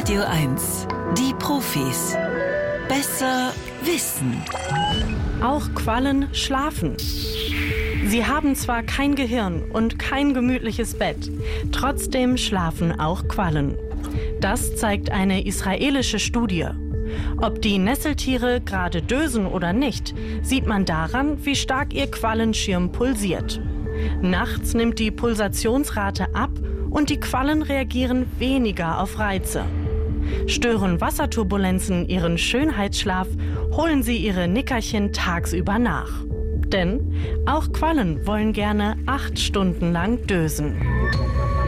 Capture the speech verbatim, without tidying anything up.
Radio eins. Die Profis. Besser wissen. Auch Quallen schlafen. Sie haben zwar kein Gehirn und kein gemütliches Bett, trotzdem schlafen auch Quallen. Das zeigt eine israelische Studie. Ob die Nesseltiere gerade dösen oder nicht, sieht man daran, wie stark ihr Quallenschirm pulsiert. Nachts nimmt die Pulsationsrate ab und die Quallen reagieren weniger auf Reize. Stören Wasserturbulenzen ihren Schönheitsschlaf, holen sie ihre Nickerchen tagsüber nach. Denn auch Quallen wollen gerne acht Stunden lang dösen.